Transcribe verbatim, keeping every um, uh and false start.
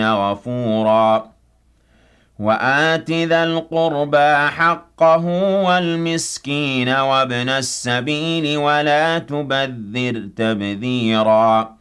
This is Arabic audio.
غفورا وآت ذا القربى حقه والمسكين وابن السبيل ولا تبذر تبذيرا